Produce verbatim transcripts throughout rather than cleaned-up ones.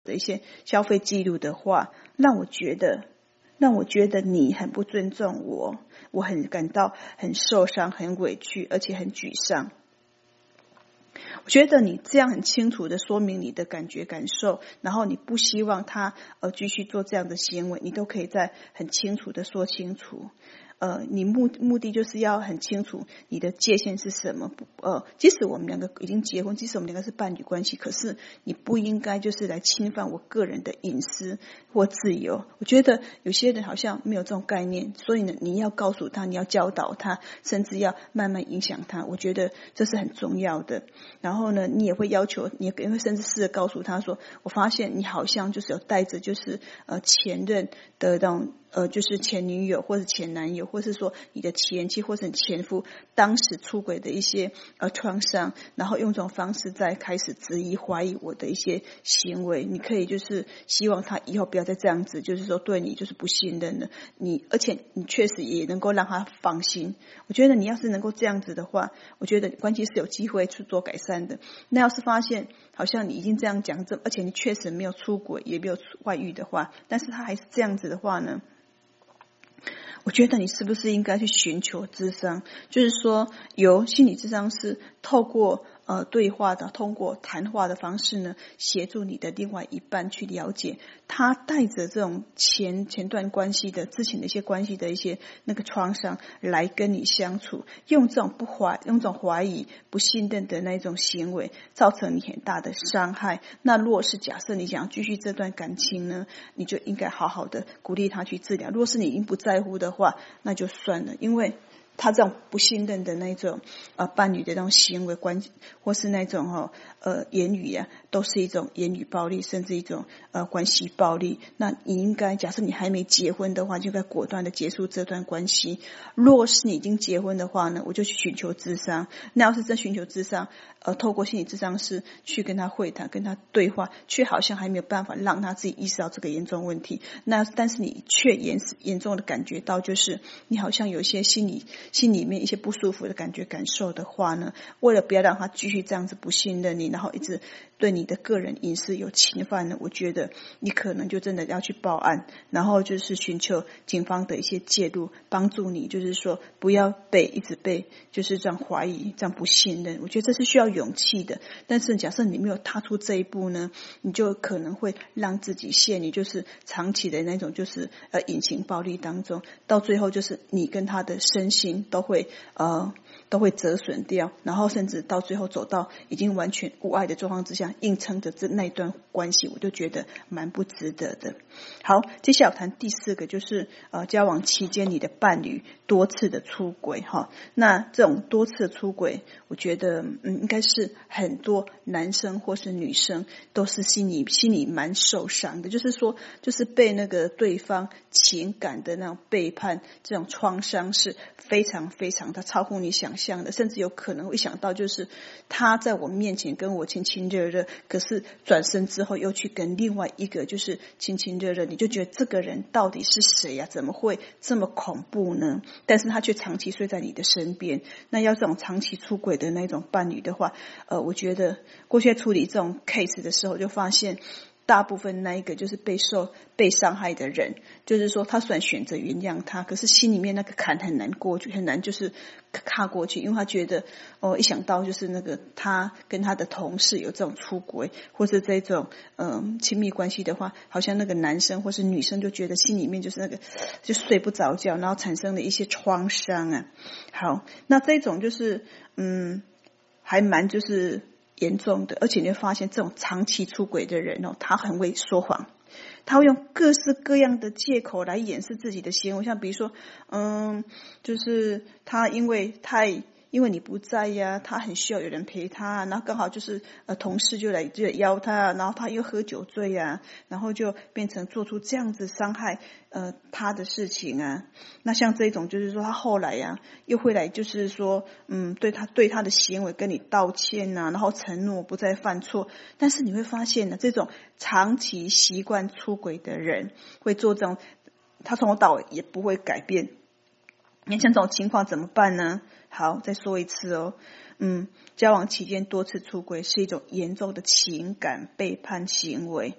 的一些消费记录的话，让我觉得让我觉得你很不尊重我，我很感到很受伤，很委屈，而且很沮丧。我觉得你这样很清楚的说明你的感觉感受，然后你不希望他呃继续做这样的行为，你都可以再很清楚的说清楚。呃，你目目的就是要很清楚你的界限是什么。呃，即使我们两个已经结婚，即使我们两个是伴侣关系，可是你不应该就是来侵犯我个人的隐私或自由。我觉得有些人好像没有这种概念，所以呢，你要告诉他，你要教导他，甚至要慢慢影响他。我觉得这是很重要的。然后呢，你也会要求，你也会甚至试着告诉他说，我发现你好像就是有带着就是呃前任的那种呃就是前女友或者前男友，或是说你的前妻或者前夫当时出轨的一些呃创伤，然后用这种方式再开始质疑怀疑我的一些行为。你可以就是希望他以后不要再这样子，就是说对你就是不信任了你，而且你确实也能够让他放心。我觉得你要是能够这样子的话，我觉得关系是有机会去做改善的。那要是发现好像你已经这样讲，而且你确实没有出轨也没有外遇的话，但是他还是这样子的话呢，我觉得你是不是应该去寻求咨商，就是说由心理咨商师透过呃对话的通过谈话的方式呢，协助你的另外一半去了解他带着这种前前段关系的之前的一些关系的一些那个创伤来跟你相处，用这种不怀用这种怀疑不信任的那种行为造成你很大的伤害。那如果是假设你想要继续这段感情呢，你就应该好好的鼓励他去治疗。如果是你已经不在乎的话，那就算了，因为他这种不信任的那种呃伴侣的那种行为关系，或是那种哈、哦、呃言语啊，都是一种言语暴力，甚至一种呃关系暴力。那你应该假设你还没结婚的话，就该果断的结束这段关系。若是你已经结婚的话呢，我就去寻求咨商。那要是真寻求咨商，呃，透过心理咨商师去跟他会谈，跟他对话，却好像还没有办法让他自己意识到这个严重问题。那但是你却严严重的感觉到，就是你好像有一些心理心里面一些不舒服的感觉感受的话呢，为了不要让他继续这样子不信任你，然后一直对你的个人隐私有侵犯呢，我觉得你可能就真的要去报案，然后就是寻求警方的一些介入，帮助你，就是说不要被一直被就是这样怀疑，这样不信任。我觉得这是需要勇气的，但是假设你没有踏出这一步呢，你就可能会让自己陷于就是长期的那种就是呃隐形暴力当中，到最后就是你跟他的身心都会呃都会折损掉，然后甚至到最后走到已经完全无爱的状况之下，硬撑着这那一段关系，我就觉得蛮不值得的。好，接下来我谈第四个，就是呃交往期间你的伴侣多次的出轨哈。那这种多次的出轨，我觉得嗯应该是很多男生或是女生都是心里心里蛮受伤的，就是说就是被那个对方情感的那种背叛，这种创伤是非常非常的超乎你想象的，甚至有可能会想到就是他在我面前跟我亲亲热热，可是转身之后又去跟另外一个就是亲亲热热，你就觉得这个人到底是谁呀、啊？怎么会这么恐怖呢？但是他却长期睡在你的身边。那要这种长期出轨的那种伴侣的话，呃，我觉得过去处理这种 case 的时候，就发现大部分那一个就是被受被伤害的人，就是说他虽然选择原谅他，可是心里面那个坎很难过去，很难就是踏过去，因为他觉得哦，一想到就是那个他跟他的同事有这种出轨或是这种嗯亲密关系的话，好像那个男生或是女生就觉得心里面就是那个就睡不着觉，然后产生了一些创伤啊。好，那这种就是嗯还蛮就是严重的，而且你会发现这种长期出轨的人哦，他很会说谎，他会用各式各样的借口来掩饰自己的行为，像比如说嗯就是他因为太因为你不在呀，他很需要有人陪他，然后刚好就是呃同事就来就邀他，然后他又喝酒醉呀，然后就变成做出这样子伤害呃他的事情啊。那像这种就是说他后来呀又会来就是说嗯对他对他的行为跟你道歉啊，然后承诺不再犯错。但是你会发现呢，这种长期习惯出轨的人会做这种，他从头到尾也不会改变。你像这种情况怎么办呢？好，再说一次哦，嗯，交往期间多次出轨是一种严重的情感背叛行为。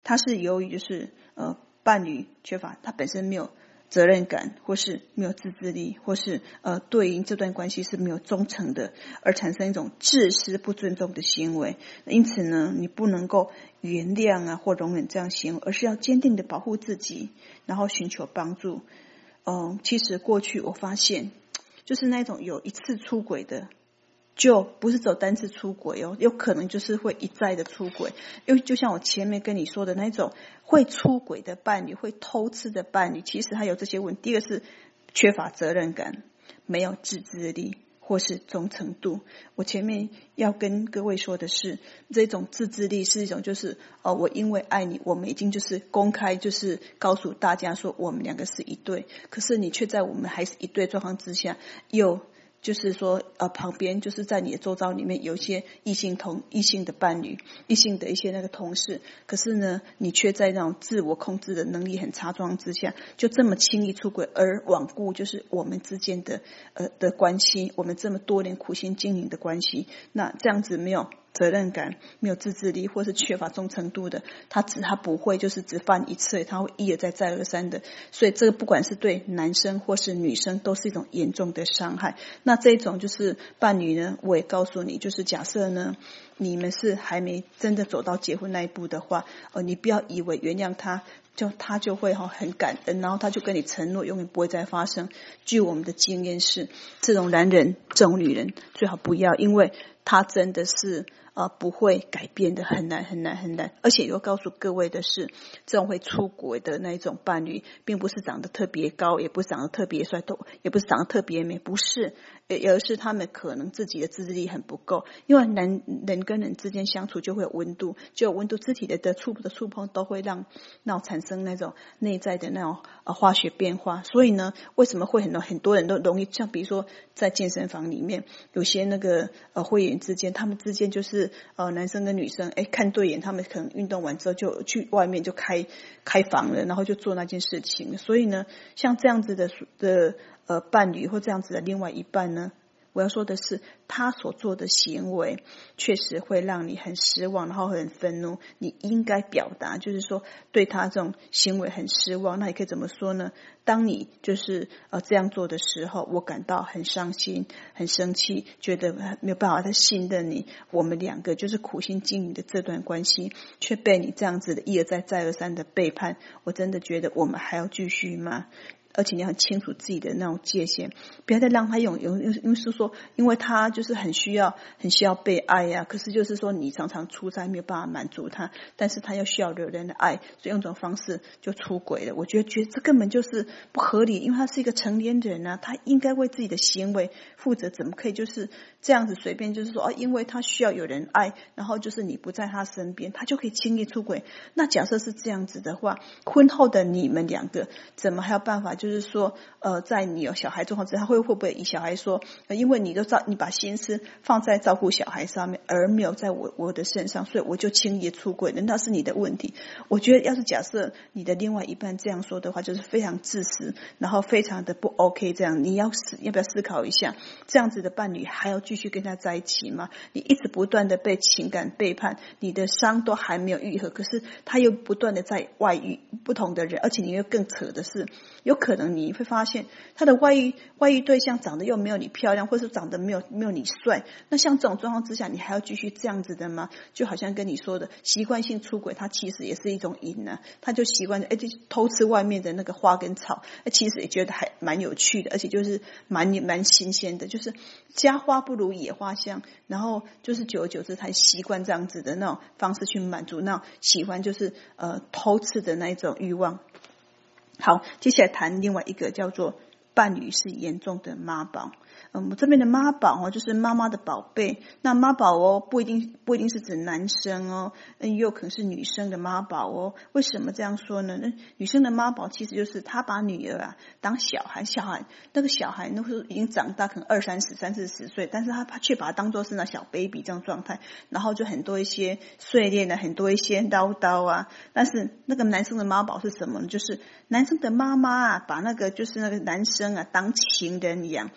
他是由于就是呃伴侣缺乏，他本身没有责任感，或是没有自制力，或是呃对于这段关系是没有忠诚的，而产生一种自私不尊重的行为。因此呢，你不能够原谅啊或容忍这样行为，而是要坚定的保护自己，然后寻求帮助。嗯、呃，其实过去我发现，就是那种有一次出轨的，就不是走单次出轨哦，有可能就是会一再的出轨。因为就像我前面跟你说的那种会出轨的伴侣，会偷吃的伴侣，其实他有这些问题。第一个是缺乏责任感，没有自制力，或是忠诚度。我前面要跟各位说的是，这种自制力是一种就是呃，我因为爱你，我们已经就是公开就是告诉大家说我们两个是一对，可是你却在我们还是一对状况之下，又就是说呃，旁边就是在你的周遭里面有一些异性同异性的伴侣，异性的一些那个同事，可是呢你却在那种自我控制的能力很差状况之下，就这么轻易出轨，而罔顾就是我们之间的呃的关系，我们这么多年苦心经营的关系。那这样子没有责任感，没有自制力，或是缺乏忠诚度的，他只他不会就是只犯一次，他会一而再再而三的。所以这个不管是对男生或是女生都是一种严重的伤害。那这种就是伴侣呢，我也告诉你，就是假设呢你们是还没真的走到结婚那一步的话，呃，你不要以为原谅他就他就会很感恩，然后他就跟你承诺永远不会再发生。据我们的经验是，这种男人这种女人最好不要，因为他真的是呃不会改变的，很难很难很难。而且又告诉各位的是，这种会出轨的那一种伴侣，并不是长得特别高，也不是长得特别帅，都也不是长得特别美，不是，而是他们可能自己的自制力很不够。因为男人跟人之间相处就会有温度，就有温度，肢体的的触的触碰都会让让产生那种内在的那种呃化学变化。所以呢，为什么会很多很多人都容易，像比如说在健身房里面，有些那个呃会员之间，他们之间就是呃男生跟女生哎看对眼，他们可能运动完之后就去外面就开开房了，然后就做那件事情。所以呢，像这样子的的呃伴侣或这样子的另外一半呢，我要说的是，他所做的行为确实会让你很失望，然后很愤怒。你应该表达，就是说对他这种行为很失望。那你可以怎么说呢？当你就是呃这样做的时候，我感到很伤心、很生气，觉得没有办法再信任你。我们两个就是苦心经营的这段关系，却被你这样子的一而再、再而三的背叛。我真的觉得我们还要继续吗？而且你要很清楚自己的那种界限，不要再让他用用因为是说，因为他就是很需要很需要被爱呀、啊，可是就是说你常常出差没有办法满足他，但是他又需要有人的爱，所以用这种方式就出轨了。我觉得觉得这根本就是不合理，因为他是一个成年人啊，他应该为自己的行为负责，怎么可以就是这样子随便就是说哦，因为他需要有人爱，然后就是你不在他身边，他就可以轻易出轨。那假设是这样子的话，婚后的你们两个怎么还有办法就就是说呃，在你有小孩状况之下，他会会不会以小孩说、呃、因为你都照你把心思放在照顾小孩上面，而没有在我我的身上，所以我就轻易出轨了，那是你的问题。我觉得要是假设你的另外一半这样说的话，就是非常自私，然后非常的不 OK。这样你要思要不要思考一下，这样子的伴侣还要继续跟他在一起吗？你一直不断的被情感背叛，你的伤都还没有愈合，可是他又不断的在外遇不同的人，而且你又更扯的是，有可能你会发现他的外遇外遇对象长得又没有你漂亮，或是长得没有没有你帅。那像这种状况之下，你还要继续这样子的吗？就好像跟你说的习惯性出轨，它其实也是一种瘾啊。他就习惯哎，偷吃外面的那个花跟草，其实也觉得还蛮有趣的，而且就是蛮蛮新鲜的，就是家花不如野花香。然后就是久而久之，他习惯这样子的那种方式去满足那种喜欢就是呃偷吃的那一种欲望。好，接下来谈另外一个叫做伴侣是严重的妈宝。嗯，这边的妈宝哦，就是妈妈的宝贝。那妈宝哦，不一定不一定是指男生哦，嗯，也有可能是女生的妈宝哦。为什么这样说呢？那女生的妈宝其实就是她把女儿啊当小孩，小孩那个小孩那时候已经长大，可能二三十、三四十岁，但是她却把他当作是那小 baby 这样状态，然后就很多一些碎念的，很多一些叨叨啊。但是那个男生的妈宝是什么呢？就是男生的妈妈啊，把那个就是那个男生啊当情人一样，这就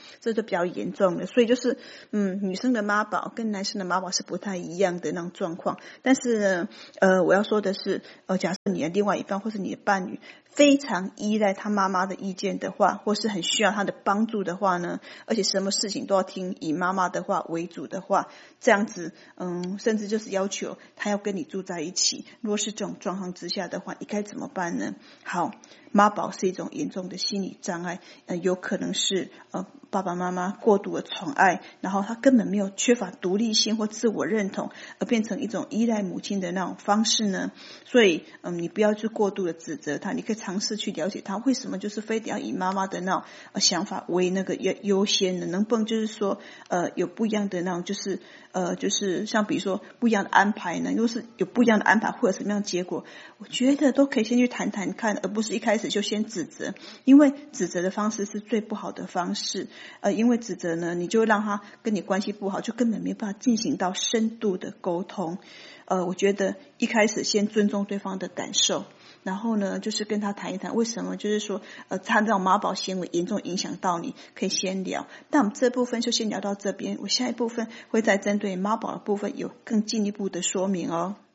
比较严重的。所以就是嗯，女生的妈宝跟男生的妈宝是不太一样的那种状况。但是呢呃，我要说的是呃，假设你的另外一半或是你的伴侣非常依赖他妈妈的意见的话，或是很需要他的帮助的话呢，而且什么事情都要听以妈妈的话为主的话，这样子嗯，甚至就是要求他要跟你住在一起，如果是这种状况之下的话，你该怎么办呢？好，妈宝是一种严重的心理障碍，呃，有可能是呃爸爸妈妈过度的宠爱，然后他根本没有缺乏独立性或自我认同，而变成一种依赖母亲的那种方式呢。所以嗯，你不要去过度的指责他，你可以尝试去了解他为什么就是非得要以妈妈的那种、呃、想法为那个优先的，能不能就是说呃有不一样的那种就是呃就是像比如说不一样的安排呢？如果是有不一样的安排或者什么样的结果，我觉得都可以先去谈谈看，而不是一开始就先指责，因为指责的方式是最不好的方式。呃，因为指责呢，你就会让他跟你关系不好，就根本没办法进行到深度的沟通。呃，我觉得一开始先尊重对方的感受，然后呢，就是跟他谈一谈为什么，就是说，呃，他这种妈宝行为严重影响到你，可以先聊。但我们这部分就先聊到这边，我下一部分会再针对妈宝的部分有更进一步的说明哦。